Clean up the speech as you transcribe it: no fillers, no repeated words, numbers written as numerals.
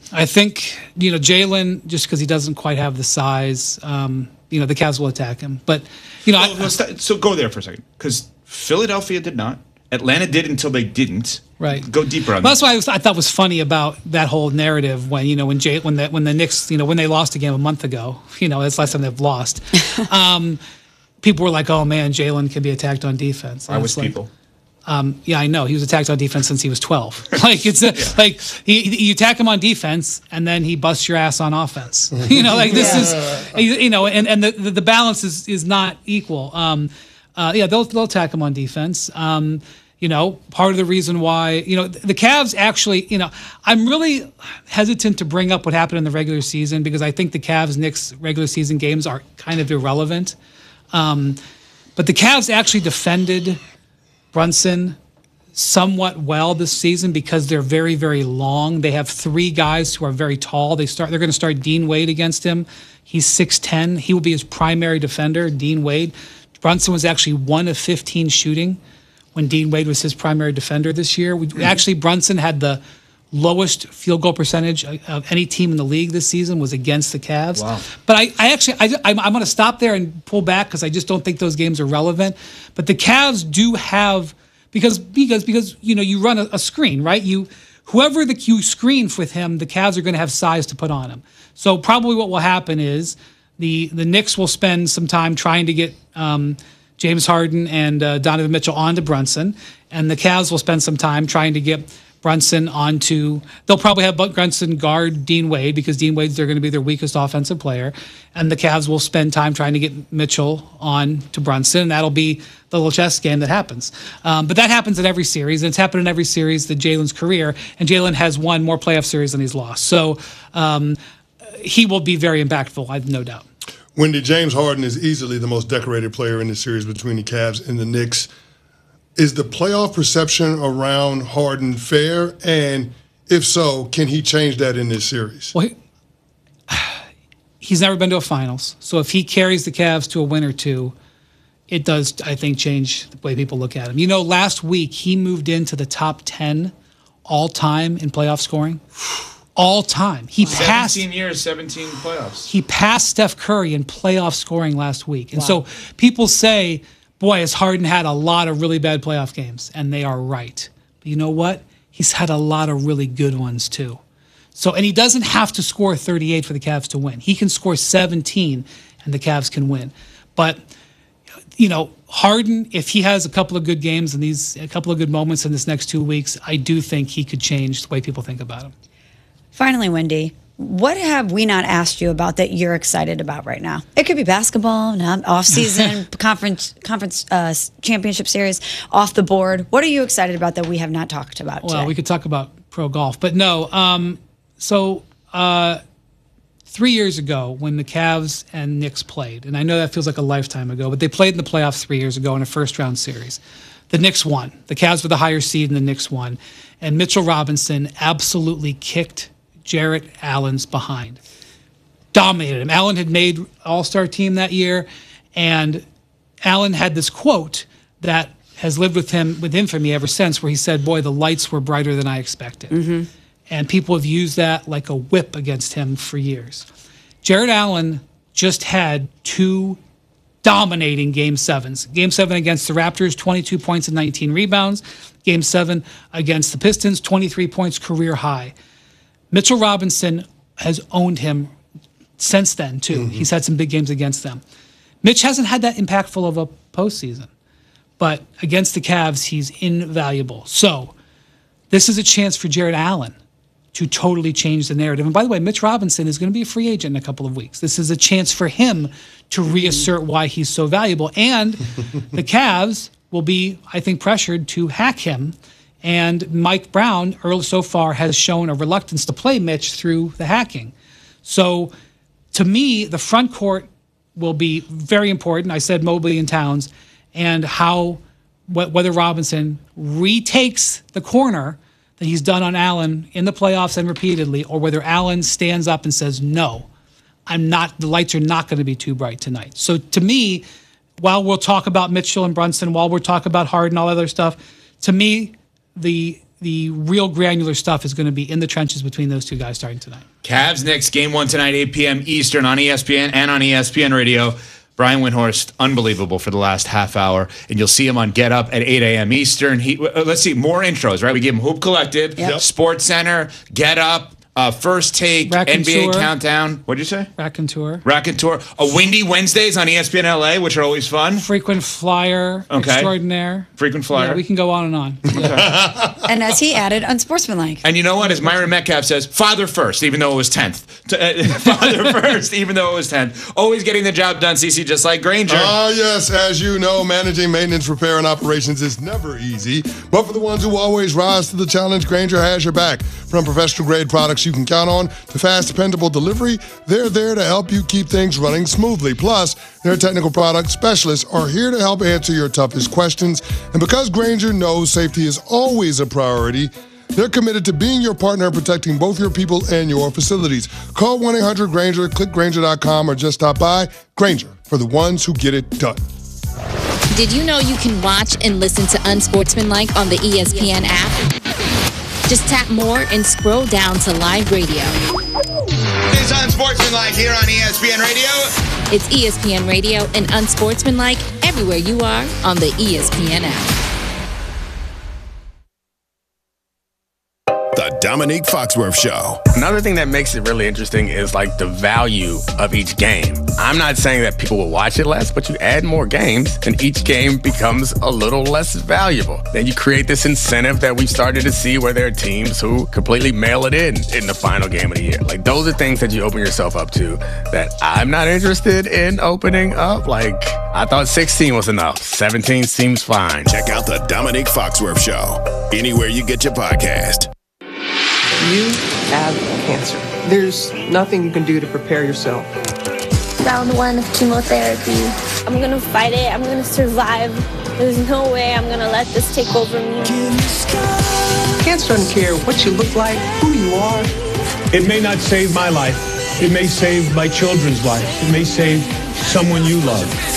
I think, Jalen, just because he doesn't quite have the size, the Cavs will attack him. But, so go there for a second, because Philadelphia did not. Atlanta did until they didn't. Right. Go deeper on that. That's why I thought was funny about that whole narrative when the Knicks, when they lost a game a month ago, that's the last time they've lost. People were like, "Oh man, Jalen can be attacked on defense." I was people. Yeah, I know. He was attacked on defense since he was 12. Like you attack him on defense and then he busts your ass on offense. This is, and the balance is not equal. They'll attack him on defense. Part of the reason why, the Cavs actually, I'm really hesitant to bring up what happened in the regular season because I think the Cavs-Knicks regular season games are kind of irrelevant. But the Cavs actually defended Brunson somewhat well this season because they're very, very long. They have 3 guys who are very tall. They're going to start Dean Wade against him. He's 6'10". He will be his primary defender, Dean Wade. Brunson was actually 1 of 15 shooting when Dean Wade was his primary defender this year. Actually, Brunson had the lowest field goal percentage of any team in the league this season was against the Cavs. Wow. But I'm going to stop there and pull back because I just don't think those games are relevant. But the Cavs do have because you run a screen, right? Whoever you screen with him, the Cavs are going to have size to put on him. So probably what will happen is the Knicks will spend some time trying to get James Harden and Donovan Mitchell onto Brunson, and the Cavs will spend some time trying to get Brunson onto. They'll probably have Brunson guard Dean Wade because Dean Wade's they're going to be their weakest offensive player, and the Cavs will spend time trying to get Mitchell on to Brunson, and that'll be the little chess game that happens. But that happens in every series, and it's happened in every series that Jalen's career, and Jalen has won more playoff series than he's lost. So he will be very impactful, I have no doubt. Wendy, James Harden is easily the most decorated player in the series between the Cavs and the Knicks. Is the playoff perception around Harden fair? And if so, can he change that in this series? Well, he's never been to a finals. So if he carries the Cavs to a win or two, it does, I think, change the way people look at him. Last week he moved into the top 10 all-time in playoff scoring. All time. He passed 17 years, 17 playoffs. He passed Steph Curry in playoff scoring last week. And so people say, boy, has Harden had a lot of really bad playoff games. And they are right. But you know what? He's had a lot of really good ones too. So, and he doesn't have to score 38 for the Cavs to win. He can score 17 and the Cavs can win. But, Harden, if he has a couple of good games and a couple of good moments in this next 2 weeks, I do think he could change the way people think about him. Finally, Wendy, what have we not asked you about that you're excited about right now? It could be basketball, off-season, conference championship series, off the board. What are you excited about that we have not talked about today? Well, we could talk about pro golf, but no. 3 years ago when the Cavs and Knicks played, and I know that feels like a lifetime ago, but they played in the playoffs 3 years ago in a first-round series. The Knicks won. The Cavs were the higher seed and the Knicks won. And Mitchell Robinson absolutely kicked Jarrett Allen's behind. Dominated him. Allen had made All-Star team that year, and Allen had this quote that has lived with infamy ever since, where he said, boy, the lights were brighter than I expected. Mm-hmm. And people have used that like a whip against him for years. Jarrett Allen just had 2 dominating Game 7s. Game 7 against the Raptors, 22 points and 19 rebounds. Game 7 against the Pistons, 23 points, career high. Mitchell Robinson has owned him since then, too. Mm-hmm. He's had some big games against them. Mitch hasn't had that impactful of a postseason, but against the Cavs, he's invaluable. So this is a chance for Jarrett Allen to totally change the narrative. And by the way, Mitch Robinson is going to be a free agent in a couple of weeks. This is a chance for him to reassert why he's so valuable. And the Cavs will be, I think, pressured to hack him. And Mike Brown, so far, has shown a reluctance to play Mitch through the hacking. So, to me, the front court will be very important. I said Mobley and Towns, and whether Robinson retakes the corner that he's done on Allen in the playoffs and repeatedly, or whether Allen stands up and says, no, the lights are not going to be too bright tonight. So, to me, while we'll talk about Mitchell and Brunson, while we'll talk about Harden and all other stuff, to me, the the real granular stuff is going to be in the trenches between those two guys starting tonight. Cavs Knicks game 1 tonight, 8 p.m. Eastern on ESPN and on ESPN Radio. Brian Windhorst, unbelievable for the last half hour. And you'll see him on Get Up at 8 a.m. Eastern. Let's see, more intros, right? We give him Hoop Collective, Sports Center, Get Up, First Take, NBA Countdown. What'd you say? Raconteur. A Windy Wednesdays on ESPN LA, which are always fun. Frequent Flyer Extraordinaire. Frequent Flyer. Yeah, we can go on and on. Yeah. And as he added, unsportsmanlike. And you know what? As Myron Metcalf says, father first, even though it was 10th. Father first, even though it was 10th. Always getting the job done, CC, just like Grainger. Yes, as you know, managing maintenance, repair, and operations is never easy. But for the ones who always rise to the challenge, Grainger has your back. From professional-grade products you can count on to fast, dependable delivery, they're there to help you keep things running smoothly. Plus, their technical product specialists are here to help answer your toughest questions. And because Grainger knows safety is always a priority, they're committed to being your partner in protecting both your people and your facilities. Call 1-800-GRAINGER, click Grainger.com, or just stop by. Grainger, for the ones who get it done. Did you know you can watch and listen to Unsportsmanlike on the ESPN app? Just tap more and scroll down to live radio. It's Unsportsmanlike here on ESPN Radio. It's ESPN Radio and Unsportsmanlike everywhere you are on the ESPN app. The Dominique Foxworth Show. Another thing that makes it really interesting is like the value of each game. I'm not saying that people will watch it less, but you add more games and each game becomes a little less valuable. Then you create this incentive that we've started to see where there are teams who completely mail it in the final game of the year. Like those are things that you open yourself up to that I'm not interested in opening up. Like I thought 16 was enough. 17 seems fine. Check out the Dominique Foxworth Show anywhere you get your podcast. You have cancer. There's nothing you can do to prepare yourself. Round 1 of chemotherapy. I'm gonna fight it. I'm gonna survive. There's no way I'm gonna let this take over me. Cancer doesn't care what you look like, who you are. It may not save my life. It may save my children's life. It may save someone you love.